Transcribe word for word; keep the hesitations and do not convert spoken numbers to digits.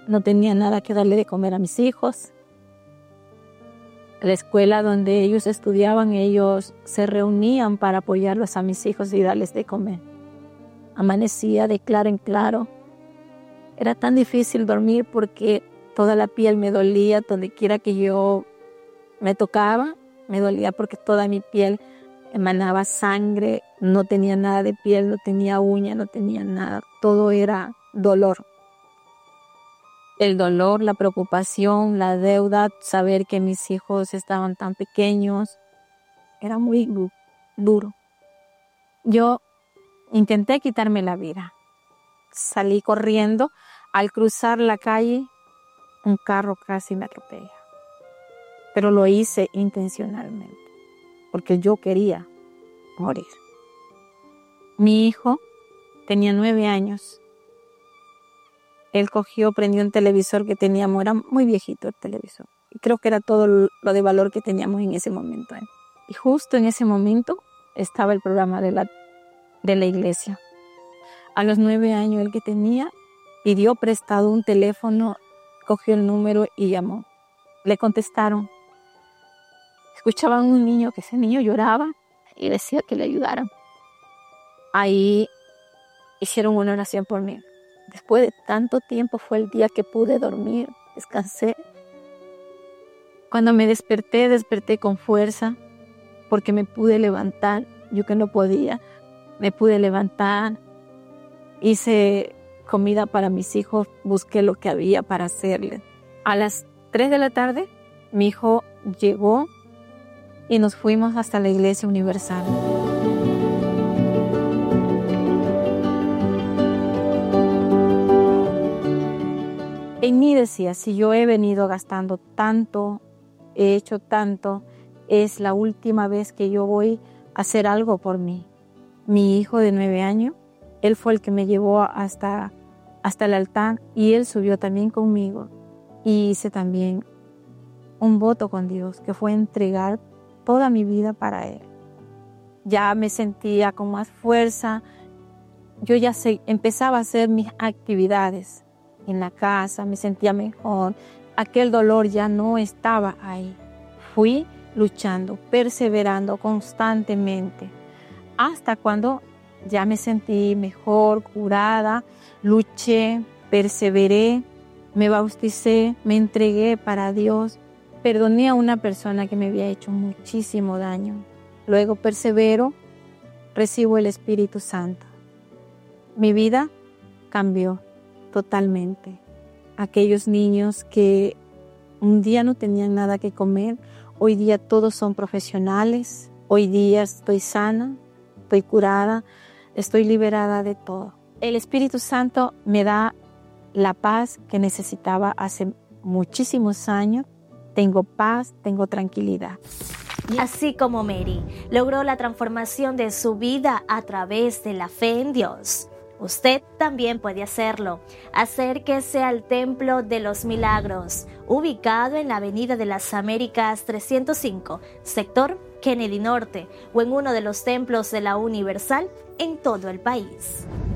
no tenía nada que darle de comer a mis hijos. La escuela donde ellos estudiaban, ellos se reunían para apoyarlos a mis hijos y darles de comer. Amanecía de claro en claro. Era tan difícil dormir porque toda la piel me dolía, donde quiera que yo me tocaba, me dolía porque toda mi piel emanaba sangre, no tenía nada de piel, no tenía uña, no tenía nada, todo era dolor. El dolor, la preocupación, la deuda, saber que mis hijos estaban tan pequeños, era muy du- duro. Yo intenté quitarme la vida. Salí corriendo. Al cruzar la calle, un carro casi me atropella. Pero lo hice intencionalmente, porque yo quería morir. Mi hijo tenía nueve años. Él cogió, prendió un televisor que teníamos, era muy viejito el televisor. Y creo que era todo lo de valor que teníamos en ese momento. Y justo en ese momento estaba el programa de la, de la iglesia. A los nueve años, el que tenía, pidió prestado un teléfono, cogió el número y llamó. Le contestaron. Escuchaban un niño, que ese niño lloraba y decía que le ayudaran. Ahí hicieron una oración por mí. Después de tanto tiempo fue el día que pude dormir, descansé. Cuando me desperté, desperté con fuerza porque me pude levantar. Yo que no podía, me pude levantar. Hice comida para mis hijos, busqué lo que había para hacerles. A las tres de la tarde, mi hijo llegó y nos fuimos hasta la Iglesia Universal. En mí decía, si yo he venido gastando tanto, he hecho tanto, es la última vez que yo voy a hacer algo por mí. Mi hijo de nueve años, él fue el que me llevó hasta, hasta el altar y él subió también conmigo. Y hice también un voto con Dios, que fue entregar toda mi vida para Él. Ya me sentía con más fuerza. Yo ya sé, empezaba a hacer mis actividades en la casa, me sentía mejor. Aquel dolor ya no estaba ahí. Fui luchando, perseverando constantemente, hasta cuando ya me sentí mejor, curada, luché, perseveré, me bauticé, me entregué para Dios, perdoné a una persona que me había hecho muchísimo daño. Luego persevero, recibo el Espíritu Santo. Mi vida cambió totalmente. Aquellos niños que un día no tenían nada que comer, hoy día todos son profesionales, hoy día estoy sana, estoy curada, estoy liberada de todo. El Espíritu Santo me da la paz que necesitaba hace muchísimos años. Tengo paz, tengo tranquilidad. Así como Mary logró la transformación de su vida a través de la fe en Dios, usted también puede hacerlo. Acérquese al Templo de los Milagros, ubicado en la Avenida de las Américas trescientos cinco, sector Kennedy Norte, o en uno de los templos de la Universal en todo el país.